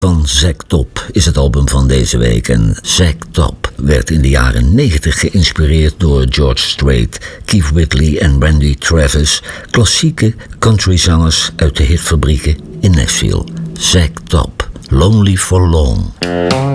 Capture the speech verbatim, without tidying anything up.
Van Zack Top is het album van deze week en Zack Top werd in de jaren negentig geïnspireerd door George Strait, Keith Whitley en Randy Travis, klassieke countryzangers uit de hitfabrieken in Nashville. Zack Top, Lonely for Long.